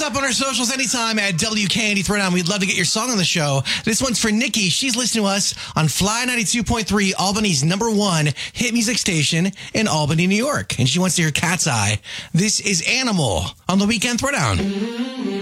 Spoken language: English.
up on our socials anytime at WKND Throwdown. We'd love to get your song on the show. This one's for Nikki. She's listening to us on Fly 92.3, Albany's #1 hit music station in Albany, New York. And she wants to hear Cat's Eye. This is Animal on the Weekend Throwdown.